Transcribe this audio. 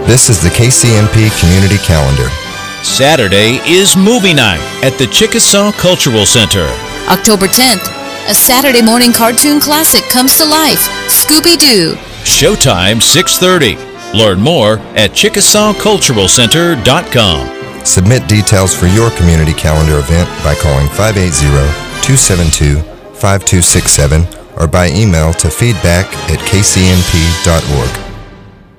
This is the KCMP Community Calendar. Saturday is movie night at the Chickasaw Cultural Center. October 10th, a Saturday morning cartoon classic comes to life, Scooby-Doo. Showtime 6:30. Learn more at ChickasawCulturalCenter.com. Submit details for your community calendar event by calling 580-272-5267 or by email to feedback@kcmp.org.